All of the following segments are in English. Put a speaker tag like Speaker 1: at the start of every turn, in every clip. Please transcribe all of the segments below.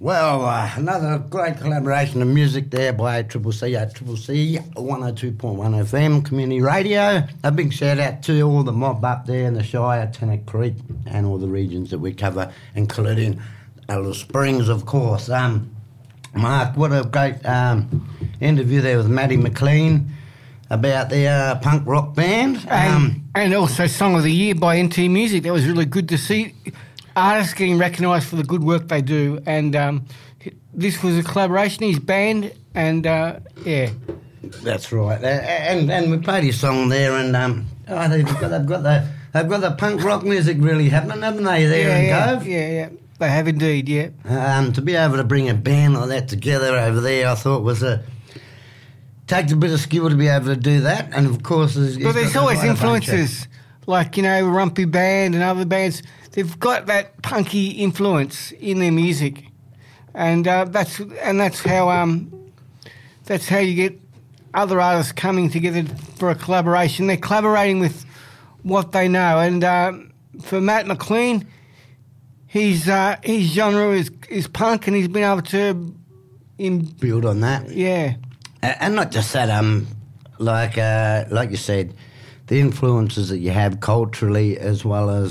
Speaker 1: Well, another great collaboration of music there by ACCC 102.1 FM Community Radio. A big shout out to all the mob up there in the Shire, Tennant Creek, and all the regions that we cover, including Alice Springs, of course. Mark, what a great interview there with Maddie McLean about the punk rock band.
Speaker 2: And also Song of the Year by NT Music. That was really good to see artists getting recognised for the good work they do. And this was a collaboration, his band, and yeah.
Speaker 1: That's right. And we played his song there, and they've got the punk rock music really happening, haven't they, there in Cove?
Speaker 2: Yeah. They have indeed, yeah.
Speaker 1: To be able to bring a band like that together over there, I thought takes a bit of skill to be able to do that, and of course...
Speaker 2: there's always influences, like, Rumpy Band and other bands. They've got that punky influence in their music, and that's how you get other artists coming together for a collaboration. They're collaborating with what they know, and for Matt McLean, his genre is punk, and he's been able to
Speaker 1: build on that.
Speaker 2: Yeah,
Speaker 1: and not just that. Like you said, the influences that you have culturally, as well as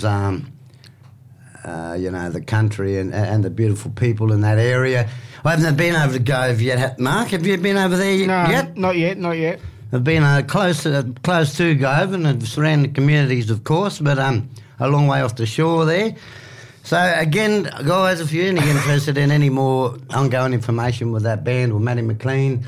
Speaker 1: the country and the beautiful people in that area. I haven't been over to Gove yet. Mark, have you been over there yet?
Speaker 2: Not yet.
Speaker 1: I've been close to Gove and the surrounding communities, of course, but a long way off the shore there. So, again, guys, if you're interested in any more ongoing information with that band or Maddie McLean,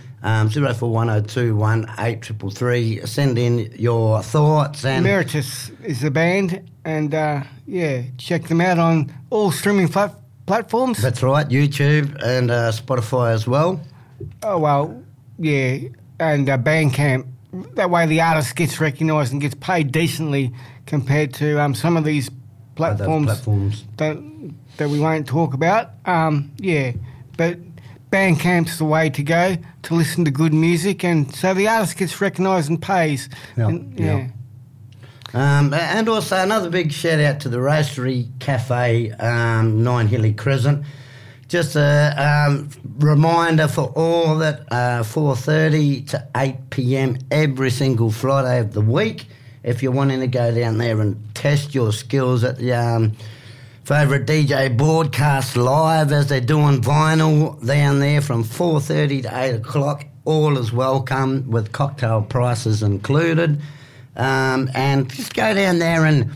Speaker 1: 041021 8333, send in your thoughts. And
Speaker 2: Emeritus is the band, and, check them out on all streaming platforms.
Speaker 1: That's right, YouTube and Spotify as well.
Speaker 2: Oh, well, yeah, and Bandcamp. That way the artist gets recognised and gets paid decently compared to some of these platforms that we won't talk about. But Bandcamp's the way to go to listen to good music, and so the artist gets recognised and pays.
Speaker 1: Yeah. And also another big shout out to the Roastery Cafe, 9 Hilly Crescent. Just a reminder for all that 4:30 to 8 p.m. every single Friday of the week. If you're wanting to go down there and test your skills at the favourite DJ broadcast live, as they're doing vinyl down there from 4:30 to 8 o'clock, all is welcome with cocktail prices included. And just go down there and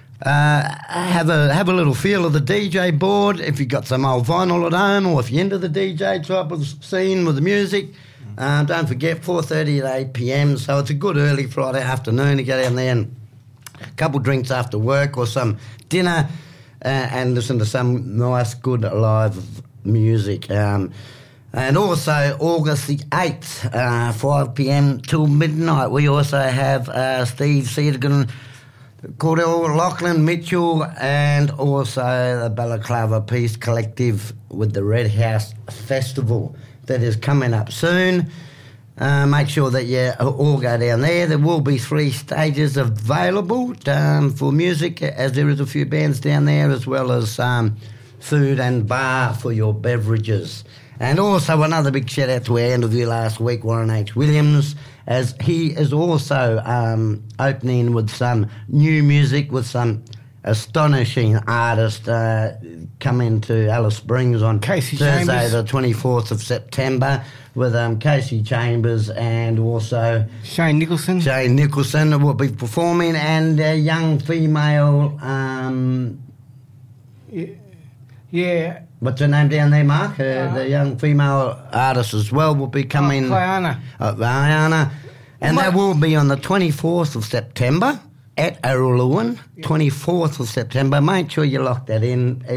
Speaker 1: have a little feel of the DJ board. If you've got some old vinyl at home, or if you're into the DJ type of scene with the music, don't forget 4:30 to 8 p.m. So it's a good early Friday afternoon to get down there and a couple of drinks after work or some dinner and listen to some nice, good live music. And also August the 8th, 5 p.m. till midnight, we also have Steve Cedergan, Cordell Lachlan Mitchell, and also the Balaclava Peace Collective with the Red House Festival that is coming up soon. Make sure that you all go down there. There will be 3 stages available for music, as there is a few bands down there, as well as food and bar for your beverages. And also another big shout out to our interview last week, Warren H. Williams, as he is also opening with some new music with some astonishing artists coming to Alice Springs on Thursday the 24th of September with Casey Chambers and also
Speaker 2: Shane Nicholson.
Speaker 1: Shane Nicholson will be performing, and a young female...
Speaker 2: Yeah.
Speaker 1: What's her name down there, Mark? The young female artist as well will be coming. Rihanna. And that will be on the 24th of September at Araluen. 24th of September. Make sure you lock that in.